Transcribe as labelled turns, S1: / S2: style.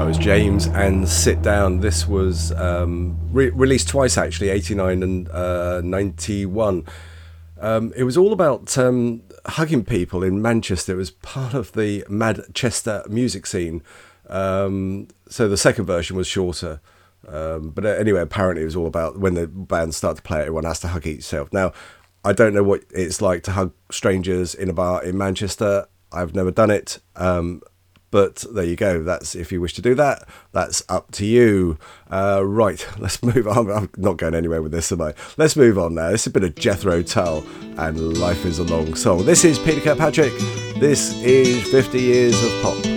S1: was James and Sit Down. This was released twice, actually, 89 and 91. It was all about hugging people in Manchester. It was part of the Manchester music scene. So the second version was shorter. But anyway, apparently it was all about when the band started to play it, everyone has to hug itself. Now, I don't know what it's like to hug strangers in a bar in Manchester. I've never done it. But there you go. That's, if you wish to do that, that's up to you. Right, let's move on. I'm not going anywhere with this, am I? Let's move on now. This is a bit of Jethro Tull and Life is a Long Song. This is Peter Kirkpatrick. This is 50 Years of Pop.